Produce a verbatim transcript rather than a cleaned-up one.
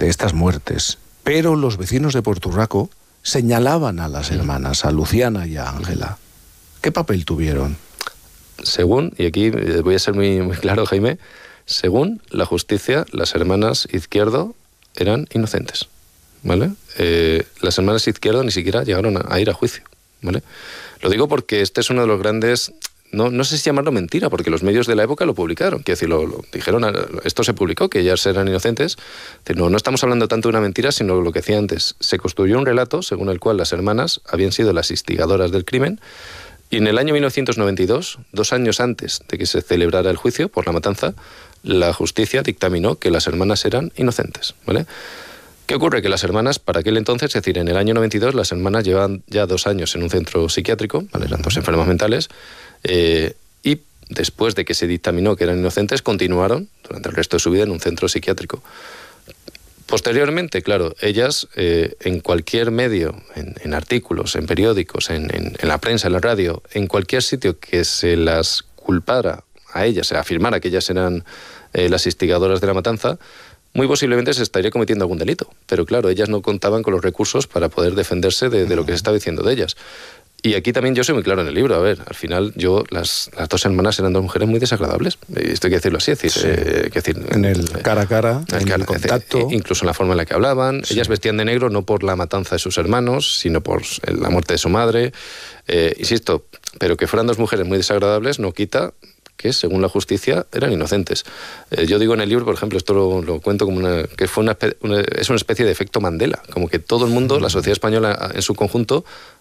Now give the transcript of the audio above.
de estas muertes, pero los vecinos de Porto Urraco señalaban a las hermanas, a Luciana y a Ángela. ¿Qué papel tuvieron? Según, y aquí voy a ser muy, muy claro, Jaime, según la justicia, las hermanas Izquierdo eran inocentes, ¿vale? Eh, las hermanas Izquierdo ni siquiera llegaron a, a ir a juicio, ¿vale? Lo digo porque este es uno de los grandes... No, no sé si llamarlo mentira, porque los medios de la época lo publicaron. Quiero decir, lo, lo dijeron, esto se publicó, que ellas eran inocentes. No, no estamos hablando tanto de una mentira, sino lo que decía antes. Se construyó un relato según el cual las hermanas habían sido las instigadoras del crimen, y en el año mil novecientos noventa y dos, dos años antes de que se celebrara el juicio por la matanza, la justicia dictaminó que las hermanas eran inocentes, ¿vale? ¿Qué ocurre? Que las hermanas, para aquel entonces, es decir, en el año noventa y dos, las hermanas llevaban ya dos años en un centro psiquiátrico, ¿vale? Eran dos enfermas mentales, eh, y después de que se dictaminó que eran inocentes, continuaron durante el resto de su vida en un centro psiquiátrico. Posteriormente, claro, ellas eh, en cualquier medio, en, en artículos, en periódicos, en, en, en la prensa, en la radio, en cualquier sitio que se las culpara a ellas, se afirmara que ellas eran eh, las instigadoras de la matanza, muy posiblemente se estaría cometiendo algún delito. Pero claro, ellas no contaban con los recursos para poder defenderse de, de lo que se estaba diciendo de ellas. Y aquí también yo soy muy claro en el libro. A ver, al final yo, las, las dos hermanas eran dos mujeres muy desagradables. Esto hay que decirlo así. Es decir, sí. eh, que decir en el cara a cara, en el, el contacto. Decir, incluso en la forma en la que hablaban. Sí. Ellas vestían de negro no por la matanza de sus hermanos, sino por la muerte de su madre. Eh, insisto, pero que fueran dos mujeres muy desagradables no quita que, según la justicia, eran inocentes. Eh, yo digo en el libro, por ejemplo, esto lo, lo cuento como una, que fue una, una, es una especie de efecto Mandela, como que todo el mundo, la sociedad española en su conjunto,